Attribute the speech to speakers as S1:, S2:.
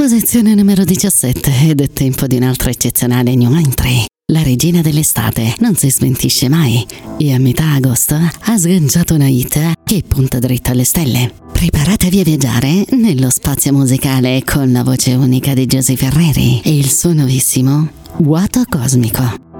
S1: Posizione numero 17 ed è tempo di un'altra eccezionale new entry. La regina dell'estate non si smentisce mai e a metà agosto ha sganciato una hit che punta dritto alle stelle. Preparatevi a viaggiare nello spazio musicale con la voce unica di Giusy Ferreri e il suo nuovissimo Vuoto Cosmico.